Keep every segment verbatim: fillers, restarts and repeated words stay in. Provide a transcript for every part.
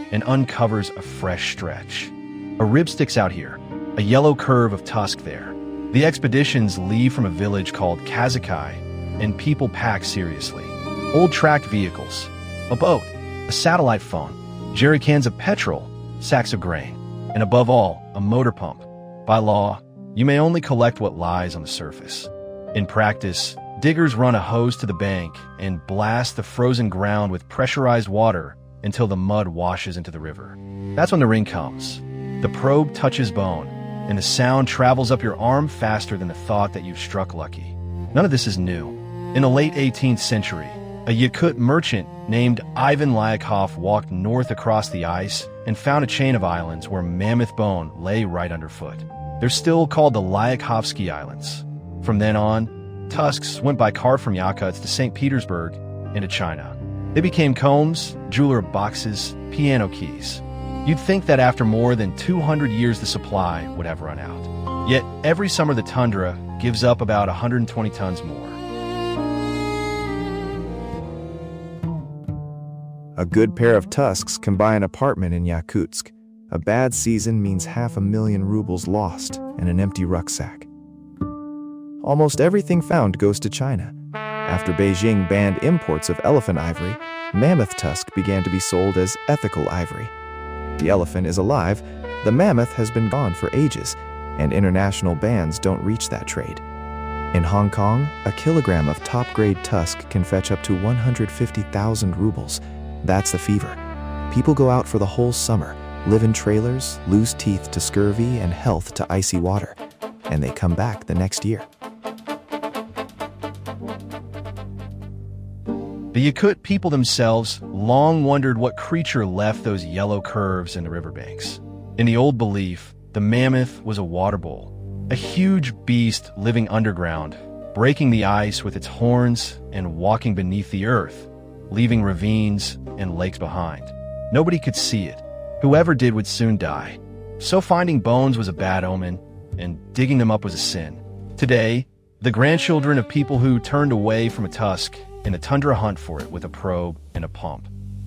and uncovers a fresh stretch. A rib sticks out here, a yellow curve of tusk there. The expeditions leave from a village called Kazakai, and people pack seriously. Old tracked vehicles, a boat, a satellite phone, jerry cans of petrol, sacks of grain, and above all, a motor pump. By law, you may only collect what lies on the surface. In practice, diggers run a hose to the bank and blast the frozen ground with pressurized water until the mud washes into the river. That's when the ring comes. The probe touches bone, and the sound travels up your arm faster than the thought that you've struck lucky. None of this is new. In the late eighteenth century, a Yakut merchant named Ivan Lyakov walked north across the ice and found a chain of islands where mammoth bone lay right underfoot. They're still called the Lyakovsky Islands. From then on, tusks went by car from Yakuts to Saint Petersburg and to China. They became combs, jeweler boxes, piano keys. You'd think that after more than two hundred years the supply would have run out. Yet every summer the tundra gives up about one hundred twenty tons more. A good pair of tusks can buy an apartment in Yakutsk. A bad season means half a million rubles lost and an empty rucksack. Almost everything found goes to China. After Beijing banned imports of elephant ivory, mammoth tusk began to be sold as ethical ivory. The elephant is alive, the mammoth has been gone for ages, and international bans don't reach that trade. In Hong Kong, a kilogram of top-grade tusk can fetch up to one hundred fifty thousand rubles. That's the fever. People go out for the whole summer, live in trailers, lose teeth to scurvy and health to icy water, and they come back the next year. The Yakut people themselves long wondered what creature left those yellow curves in the riverbanks. In the old belief, the mammoth was a water bull, a huge beast living underground, breaking the ice with its horns and walking beneath the earth, leaving ravines and lakes behind. Nobody could see it. Whoever did would soon die. So finding bones was a bad omen, and digging them up was a sin. Today, the grandchildren of people who turned away from a tusk in the tundra hunt for it with a probe and a pump.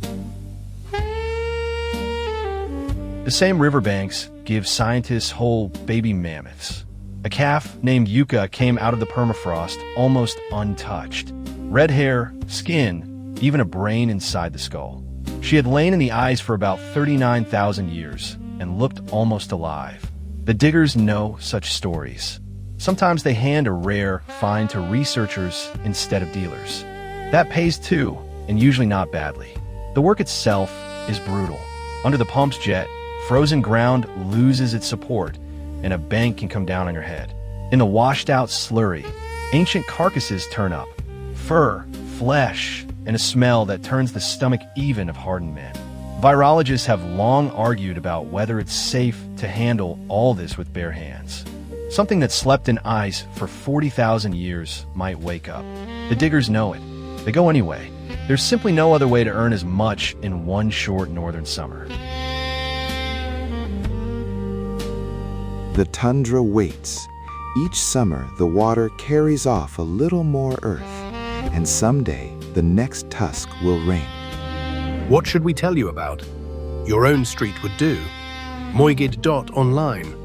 The same riverbanks give scientists whole baby mammoths. A calf named Yuka came out of the permafrost almost untouched. Red hair, skin, even a brain inside the skull. She had lain in the ice for about thirty-nine thousand years and looked almost alive. The diggers know such stories. Sometimes they hand a rare find to researchers instead of dealers. That pays too, and usually not badly. The work itself is brutal. Under the pump's jet, frozen ground loses its support, and a bank can come down on your head. In the washed-out slurry, ancient carcasses turn up. Fur, flesh, and a smell that turns the stomach even of hardened men. Virologists have long argued about whether it's safe to handle all this with bare hands. Something that slept in ice for forty thousand years might wake up. The diggers know it. They go anyway. There's simply no other way to earn as much in one short northern summer. The tundra waits. Each summer, the water carries off a little more earth, and someday, the next tusk will ring. What should we tell you about? Your own street would do. Moigid dot online.